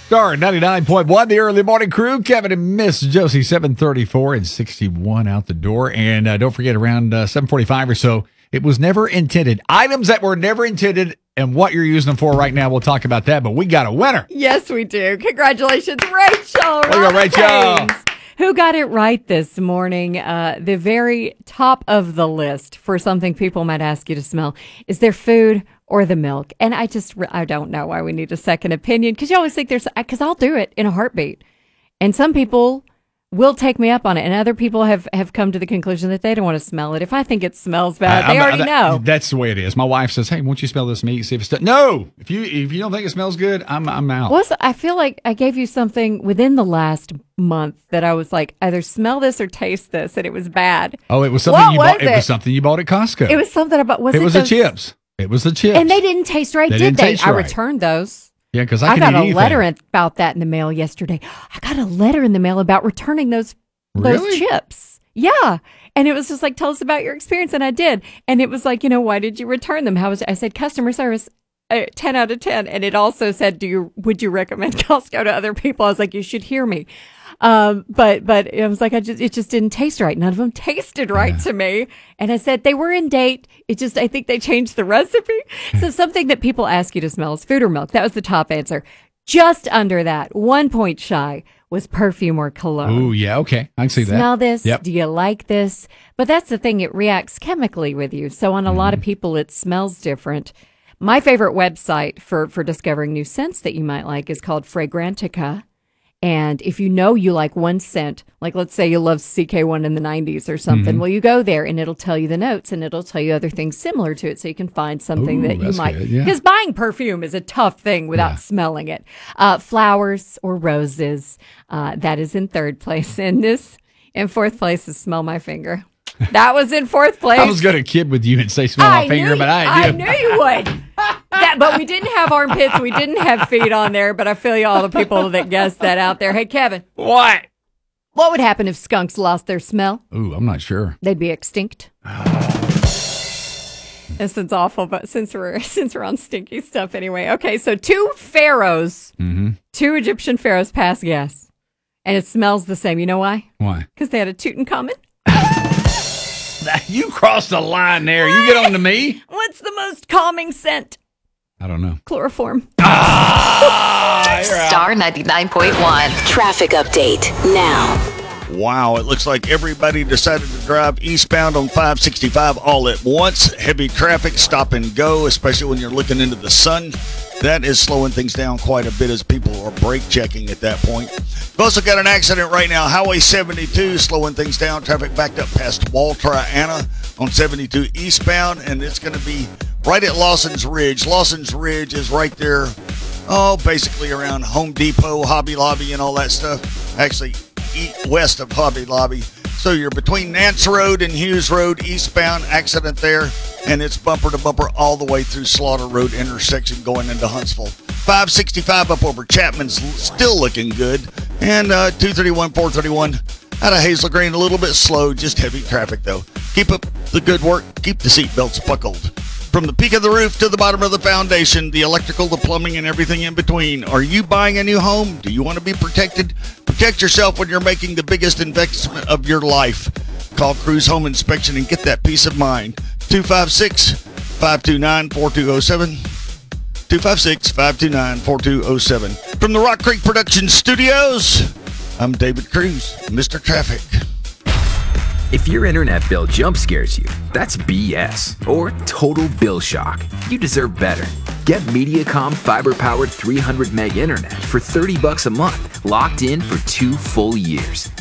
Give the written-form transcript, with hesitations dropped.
Star 99.1, the early morning crew. Kevin and Miss Josie, 7:34 and 61 out the door. And don't forget, around 7:45 or so, it was never intended. Items that were never intended and what you're using them for right now. We'll talk about that, but we got a winner. Yes, we do. Congratulations, Rachel. There you go, Rachel. Who got it right this morning. The very top of the list for something people might ask you to smell is their food or the milk. And I don't know why we need a second opinion, because you always think because I'll do it in a heartbeat. And some people will take me up on it, and other people have come to the conclusion that they don't want to smell it. If I think it smells bad, they already know. That's the way it is. My wife says, "Hey, won't you smell this meat? See if it's no. If you don't think it smells good, I'm out." I feel like I gave you something within the last month that I was like, either smell this or taste this, and it was bad. Oh, it was something you bought. It was something you bought at Costco. It was something about. It was the chips. It was the chips, and they didn't taste right, did they? I returned those. Yeah, because I got a letter about that in the mail yesterday. I got a letter in the mail about returning those chips. Yeah. And it was just like, tell us about your experience. And I did. And it was like, why did you return them? I said, customer service, 10 out of 10. And it also said, would you recommend Costco to other people? I was like, you should hear me. But it was like, it just didn't taste right. None of them tasted right to me. And I said, they were in date. I think they changed the recipe. So something that people ask you to smell is food or milk. That was the top answer. Just under that, 1 point shy, was perfume or cologne. Oh, yeah. Okay. I can see that. Smell this. Yep. Do you like this? But that's the thing. It reacts chemically with you. So on a lot of people, it smells different. My favorite website for discovering new scents that you might like is called Fragrantica. And if you like one scent, like let's say you love CK1 in the 90s or something, well, you go there and it'll tell you the notes and it'll tell you other things similar to it, so you can find something that you might. Because buying perfume is a tough thing without smelling it. Flowers or roses, that is in third place. And in fourth place is Smell My Finger. That was in fourth place. I was going to kid with you and say Smell My Finger, but I knew you would. But we didn't have armpits. We didn't have feet on there. But I feel you, all the people that guessed that out there. Hey, Kevin. What? What would happen if skunks lost their smell? Ooh, I'm not sure. They'd be extinct. This is awful, but since we're on stinky stuff anyway. Okay, so two Egyptian pharaohs passed gas. And it smells the same. You know why? Why? Because they had a Tutankhamun. You crossed the line there. You get on to me. What's the most calming scent? I don't know. Chloroform. Star 99.1 traffic update now. Wow, it looks like everybody decided to drive eastbound on 565 all at once. Heavy traffic, stop and go, especially when you're looking into the sun. That is slowing things down quite a bit as people are brake checking at that point. We've also got an accident right now. Highway 72 slowing things down. Traffic backed up past Walter-Anna on 72 eastbound, and it's going to be right at Lawson's Ridge. Lawson's Ridge is right there, basically around Home Depot, Hobby Lobby, and all that stuff. Actually, west of Hobby Lobby. So you're between Nance Road and Hughes Road, eastbound, accident there, and it's bumper to bumper all the way through Slaughter Road intersection going into Huntsville. 565 up over Chapman's still looking good, and 231, 431 out of Hazel Green a little bit slow, just heavy traffic though. Keep up the good work, keep the seatbelts buckled. From the peak of the roof to the bottom of the foundation, the electrical, the plumbing, and everything in between. Are you buying a new home? Do you want to be protected? Protect yourself when you're making the biggest investment of your life. Call Cruise Home Inspection and get that peace of mind. 256-529-4207. 256-529-4207. From the Rock Creek Production Studios, I'm David Cruz, Mr. Traffic. If your internet bill jump scares you, that's BS or total bill shock. You deserve better. Get Mediacom fiber-powered 300 meg internet for $30 a month, locked in for 2 full years.